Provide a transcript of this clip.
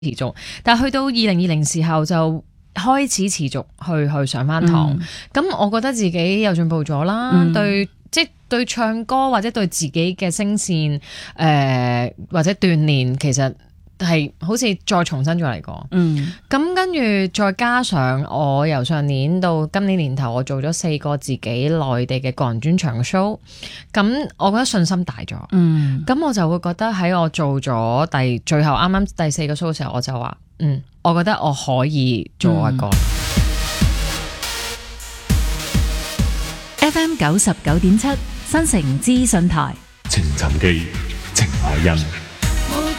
續，但係去到2020時候就開始持續去上翻堂，咁我覺得自己又進步咗啦，對唱歌或者對自己嘅聲線或者鍛鍊，其實係好似再重新再嚟過。咁跟住再加上我由上年到今年年頭，我做咗4個自己內地嘅個人專場嘅 show， 咁我覺得信心大咗。咁我就會覺得喺我做咗最後啱啱第4個 show 嘅時候，我就話我覺得我可以做一個。 FM 99.7新城資訊台， 情尋記，程海欣。